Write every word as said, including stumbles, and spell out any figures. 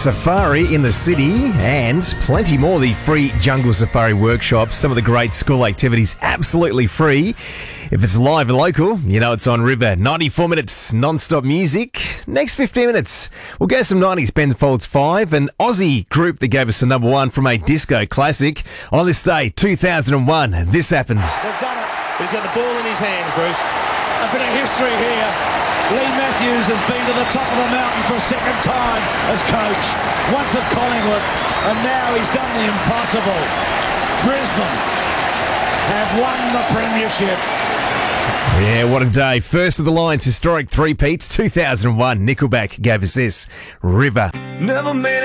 Safari in the city and plenty more. The free Jungle Safari workshops, some of the great school activities absolutely free. If it's live and local, you know it's on River. ninety-four minutes non-stop music. Next fifteen minutes, we'll go some nineties Ben Folds five, an Aussie group that gave us a number one from a disco classic. On this day, two thousand one, this happens. They've done it. He's got the ball in his hands, Bruce. A bit of history here. Lee Matthews has been to the top of the mountain for a second time as coach. Once at Collingwood, and now he's done the impossible. Brisbane have won the premiership. Yeah, what a day. First of the Lions' historic three-peats, two thousand one. Nickelback gave us this, River. Never made